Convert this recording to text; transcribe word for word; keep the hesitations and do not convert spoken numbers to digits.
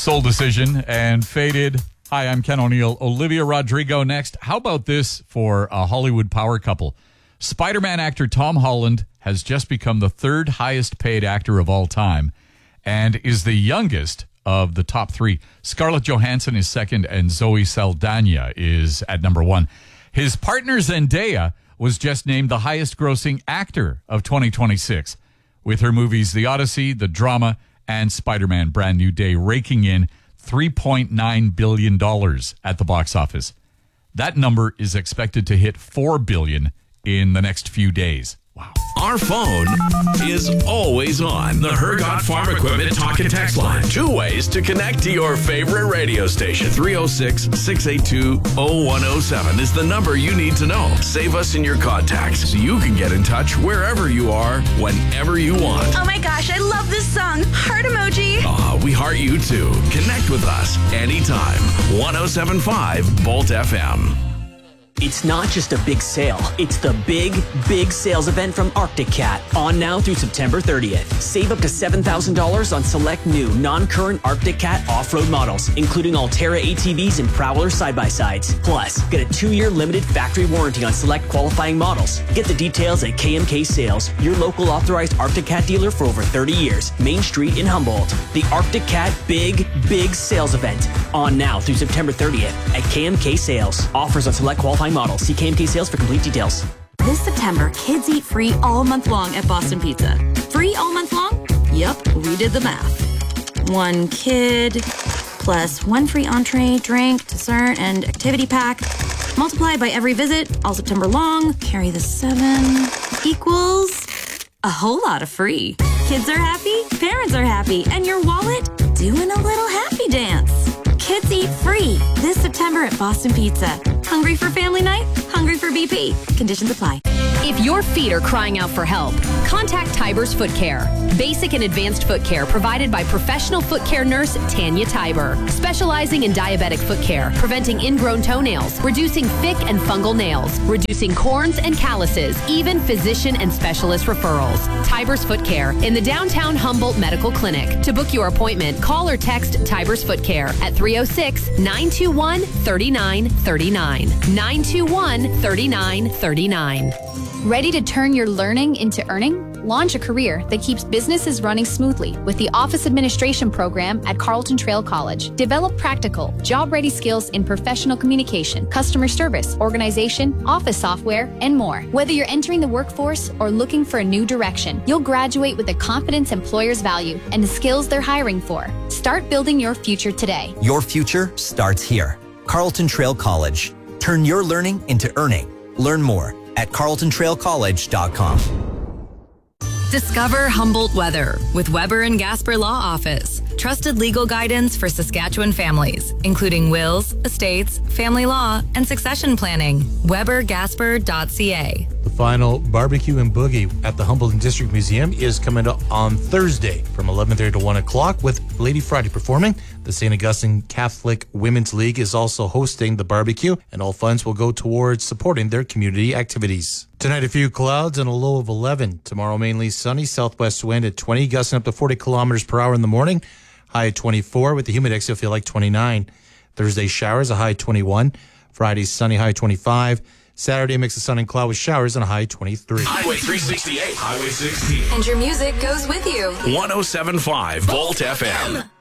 Soul Decision and Faded. Hi, I'm Ken O'Neill. Olivia Rodrigo next. How about this for a Hollywood power couple? Spider-Man actor Tom Holland has just become the third highest paid actor of all time and is the youngest of the top three. Scarlett Johansson is second and Zoe Saldana is at number one. His partner Zendaya was just named the highest grossing actor of twenty twenty-six with her movies The Odyssey, The Drama, and Spider-Man Brand New Day raking in three point nine billion dollars at the box office. That number is expected to hit four billion dollars in the next few days. Wow. Our phone is always on. The Hergot Farm Equipment Talk and Text Line. Two ways to connect to your favorite radio station. three oh six, six eight two, oh one oh seven is the number you need to know. Save us in your contacts so you can get in touch wherever you are, whenever you want. Oh my gosh, I love this song. Heart emoji. Aw, we heart you too. Connect with us anytime. one oh seven point five Bolt F M. It's not just a big sale. It's the big, big sales event from Arctic Cat. On now through September thirtieth. Save up to seven thousand dollars on select new, non-current Arctic Cat off-road models, including Altera A T Vs and Prowler side-by-sides. Plus, get a two-year limited factory warranty on select qualifying models. Get the details at K M K Sales, your local authorized Arctic Cat dealer for over thirty years. Main Street in Humboldt. The Arctic Cat Big, Big Sales Event. On now through September thirtieth at K M K Sales. Offers on select qualifying models. See K M K Sales for complete details. This September, kids eat free all month long at Boston Pizza. Free all month long? Yup, we did the math. One kid plus one free entree, drink, dessert, and activity pack. Multiplied by every visit, all September long, carry the seven, equals a whole lot of free. Kids are happy, parents are happy, and your wallet doing a little happy dance. Kids eat free this September at Boston Pizza. Hungry for family night? Hungry for B P. Conditions apply. If your feet are crying out for help, contact Tiber's Foot Care. Basic and advanced foot care provided by professional foot care nurse Tanya Tiber, specializing in diabetic foot care, preventing ingrown toenails, reducing thick and fungal nails, reducing corns and calluses, even physician and specialist referrals. Tiber's Foot Care in the downtown Humboldt Medical Clinic. To book your appointment, call or text Tiber's Foot Care at three oh six, nine two one, three nine three nine. nine two one, three nine three nine. Ready to turn your learning into earning? Launch a career that keeps businesses running smoothly with the Office Administration program at Carleton Trail College. Develop practical, job-ready skills in professional communication, customer service, organization, office software, and more. Whether you're entering the workforce or looking for a new direction, you'll graduate with the confidence employers value and the skills they're hiring for. Start building your future today. Your future starts here. Carleton Trail College. Turn your learning into earning. Learn more at carleton trail college dot com. Discover Humboldt weather with Weber and Gasper Law Office. Trusted legal guidance for Saskatchewan families, including wills, estates, family law, and succession planning. weber gasper dot c a. The final barbecue and boogie at the Humboldt District Museum is coming up on Thursday from eleven thirty to one o'clock with Lady Friday performing. The Saint Augustine Catholic Women's League is also hosting the barbecue, and all funds will go towards supporting their community activities. Tonight, a few clouds and a low of eleven. Tomorrow, mainly sunny, southwest wind at twenty, gusting up to forty kilometers per hour in the morning. High at twenty-four. With the humidex, you'll feel like twenty-nine. Thursday, showers, a high twenty-one. Friday, sunny, high twenty-five. Saturday, mix of sun and cloud with showers and a high twenty-three. Highway three sixty-eight, Highway sixteen. And your music goes with you. one oh seven point five Bolt F M.